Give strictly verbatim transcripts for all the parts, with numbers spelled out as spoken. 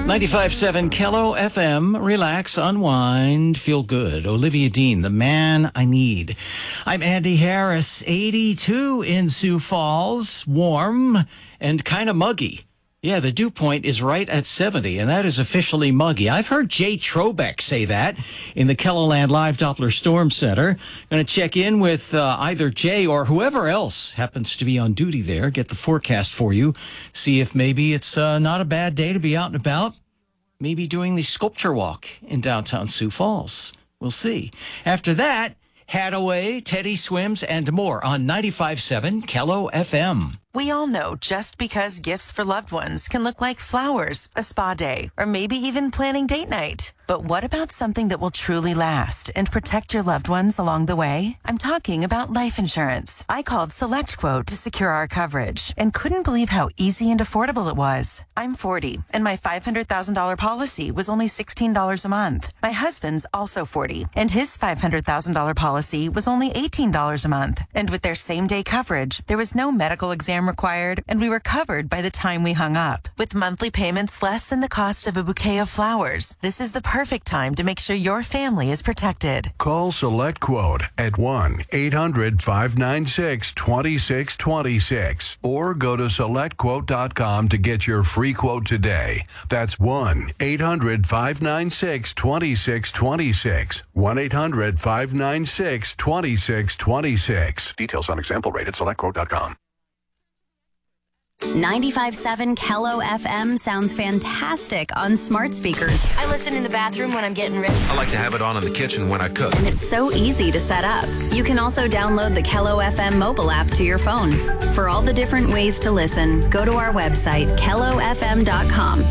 ninety-five point seven Kello F M. Relax, unwind, feel good. Olivia Dean, the man I need. I'm Andy Harris, eighty-two in Sioux Falls, warm and kind of muggy. Yeah, the dew point is right at seventy, and that is officially muggy. I've heard Jay Trobeck say that in the KELOLAND Live Doppler Storm Center. Going to check in with uh, either Jay or whoever else happens to be on duty there, get the forecast for you, see if maybe it's uh, not a bad day to be out and about, maybe doing the sculpture walk in downtown Sioux Falls. We'll see. After that, Hadaway, Teddy Swims, and more on ninety-five point seven Kello F M. We all know just because gifts for loved ones can look like flowers, a spa day, or maybe even planning date night. But what about something that will truly last and protect your loved ones along the way? I'm talking about life insurance. I called SelectQuote to secure our coverage and couldn't believe how easy and affordable it was. I'm forty, and my five hundred thousand dollars policy was only sixteen dollars a month. My husband's also forty, and his five hundred thousand dollars policy was only eighteen dollars a month. And with their same-day coverage, there was no medical exam required, and we were covered by the time we hung up. With monthly payments less than the cost of a bouquet of flowers, this is the perfect time to make sure your family is protected. Call SelectQuote at one eight hundred five nine six two six two six or go to select quote dot com to get your free quote today. That's one eight hundred five nine six two six two six. one eight hundred five nine six two six two six. Details on example rate at select quote dot com. ninety-five point seven Kello F M sounds fantastic on smart speakers. I listen in the bathroom when I'm getting ready. I like to have it on in the kitchen when I cook. And it's so easy to set up. You can also download the Kello F M mobile app to your phone. For all the different ways to listen, go to our website, kello f m dot com.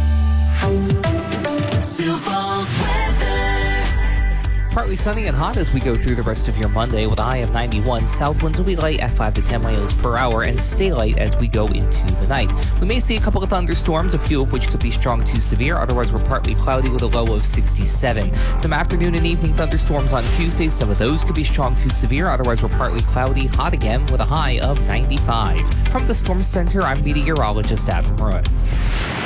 Sioux Falls weather. Partly sunny and hot as we go through the rest of your Monday with a high of ninety-one. South winds will be light at five to ten miles per hour and stay light as we go into the night. We may see a couple of thunderstorms, a few of which could be strong to severe. Otherwise, we're partly cloudy with a low of sixty-seven. Some afternoon and evening thunderstorms on Tuesday. Some of those could be strong to severe. Otherwise, we're partly cloudy, hot again with a high of ninety-five. From the Storm Center, I'm meteorologist Adam Roy.